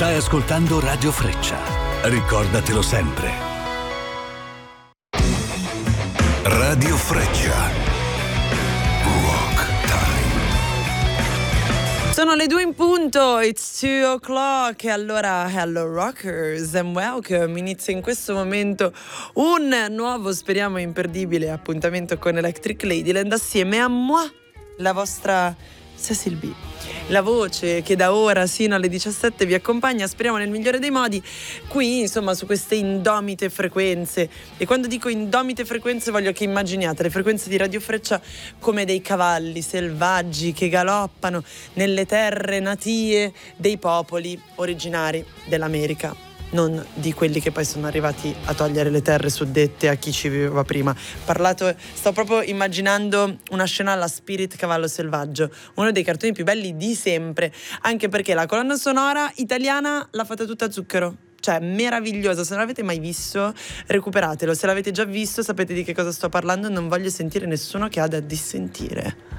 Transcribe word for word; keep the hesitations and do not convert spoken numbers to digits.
Stai ascoltando Radio Freccia. Ricordatelo sempre. Radio Freccia. Rock Time. Sono le due in punto, it's two o'clock, e allora hello rockers and welcome. Inizia in questo momento un nuovo, speriamo imperdibile, appuntamento con Electric Ladyland assieme a moi, la vostra Cecil B. La voce che da ora sino alle diciassette vi accompagna, speriamo nel migliore dei modi, qui insomma su queste indomite frequenze. E quando dico indomite frequenze voglio che immaginiate le frequenze di Radio Freccia come dei cavalli selvaggi che galoppano nelle terre natie dei popoli originari dell'America, non di quelli che poi sono arrivati a togliere le terre suddette a chi ci viveva prima. Parlato, sto proprio immaginando una scena alla Spirit Cavallo Selvaggio, uno dei cartoni più belli di sempre, anche perché la colonna sonora italiana l'ha fatta tutta a zucchero. Cioè, meravigliosa. Se non l'avete mai visto, recuperatelo. Se l'avete già visto, sapete di che cosa sto parlando. Non voglio sentire nessuno che ha da dissentire.